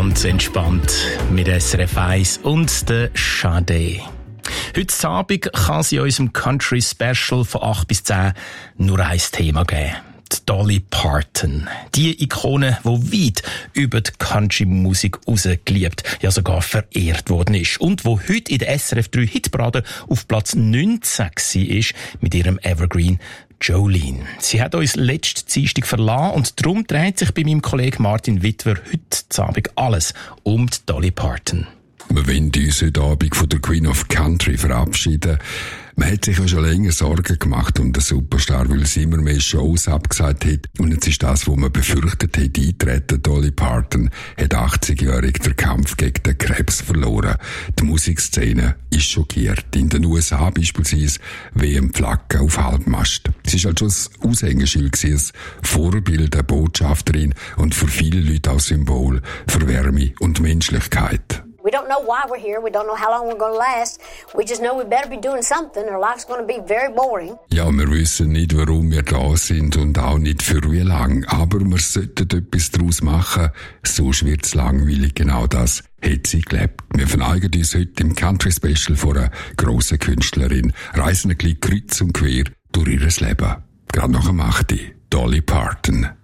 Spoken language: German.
Ganz entspannt mit SRF 1 und der Sade. Heute Abend kann es in unserem Country Special von 8 bis 10 nur ein Thema geben. Die Dolly Parton. Die Ikone, die weit über die Country-Musik raus geliebt, ja sogar verehrt worden ist. Und wo heute in der SRF 3 Hitparade auf Platz 19 ist mit ihrem Evergreen Jolene. Sie hat uns letzte Dienstag verlassen und darum dreht sich bei meinem Kollegen Martin Wittwer heute Abend alles um die Dolly Parton. Wir wollen uns heute Abend von der Queen of Country verabschieden. Man hat sich ja schon länger Sorgen gemacht um den Superstar, weil sie immer mehr Shows abgesagt hat. Und jetzt ist das, was man befürchtet hat, eintreten. Dolly Parton hat 80-jährig den Kampf gegen den Krebs verloren. Die Musikszene ist schockiert. In den USA beispielsweise WM-Flagge auf Halbmast. Sie ist halt schon ein Aushängeschild gewesen, ein Vorbild, eine Botschafterin und für viele Leute auch Symbol für Wärme und Menschlichkeit. We don't know why we're here. We don't know how long we're going to last. We just know we better be doing something or life's going to be very boring. Ja, wir wissen nicht, warum wir da sind und auch nicht für wie lang. Aber wir sollten etwas daraus machen, sonst wird's langweilig. Genau das hat sie gelebt. Wir verneigen uns heute im Country Special von einer grossen Künstlerin, reisen ein bisschen kreuz und quer durch ihr Leben. Gerade nach dem 8. Dolly Parton.